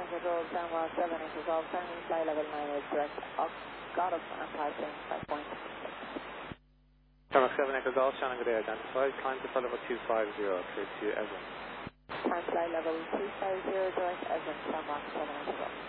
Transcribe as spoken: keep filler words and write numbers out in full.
control, Stanwell seven Echo Golf, sounding fly level nine eight direct, up, got up and passing five point. Stanwell seven Echo Golf, Shannon, good day, identified, climb to flight level two five zero, clear to Everett. Time fly level two five zero direct, Everett, Stanwell seven Echo Golf.